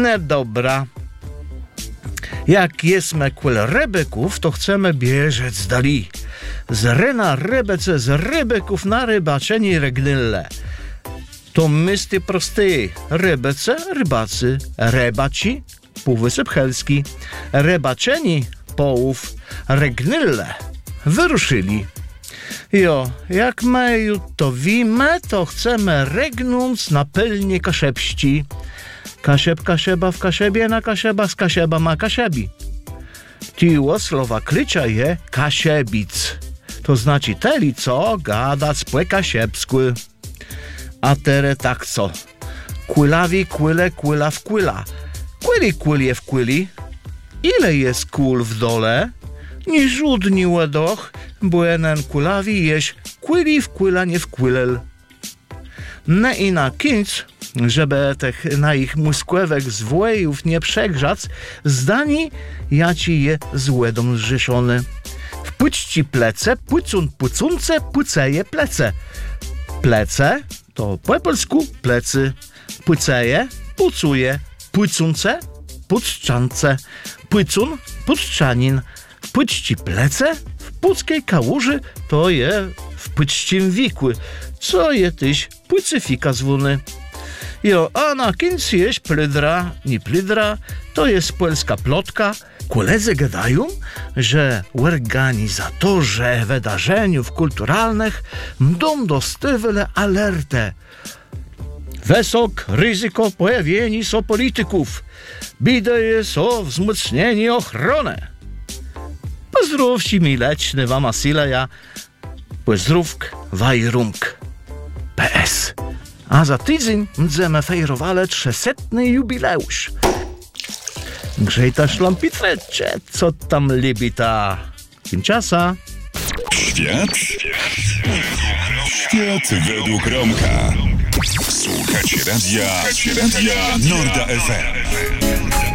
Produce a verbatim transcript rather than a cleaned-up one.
No dobra. Jak jemy kul rybyków, to chcemy bierzeć z dali. Z ryna rybece, z rybyków na rybaczeni regnyle. To mysty prosty. Rybece, rybacy, rybaci, półwysep helski. Rybaczeni, połów, regnyle. Wyruszyli. Jo, jak my to wimy, to chcemy regnąć na pylnie kaszebści. Kasieb, kasieba w kasiebie, na kasieba, z kasieba ma kasiebi. Tiło słowa klicza je kasiebic. To znaczy teli, co gada spłe kasiebsku. A tere tak co? Kulawi, kule, kula w kula. Kuli, kulie w kuli. Ile jest kul w dole? Ni żudni ładoch, błenen kulawi jeś kuli w kula nie w kulel. No i na kinc, żeby tych na ich muskłewek z włejów nie przegrzać, zdani ja ci je złedą zrzeszony. Wpłyć ci plece, płycun płycunce, płyceje plece. Plece to po polsku plecy. Płyceje, pucuje, płycunce, puczczance. Płycun, puczczanin. Wpłyć ci plece, w puckiej kałuży to je wpłyćcim wikły. Co je tyś płycyfika zwuny. Jo, a na kinc jeść plydra, nie plydra, to jest polska plotka. Koledzy gadają, że organizatorzy wydarzeniów kulturalnych mdą dostawili alertę. Wysok ryzyko pojawienia so polityków. Bida jest o wzmocnienie ochrony. Pozdrówci mi leczny wam asileja. Pozdrówk wajrumk. P S. A za tydzień będziemy fejrowali trzysetny jubileusz. Grzejta szlampitrecie, co tam libita. Tymczasa. Świat? Świat według Romka. Słuchajcie radia, radia Norda F M.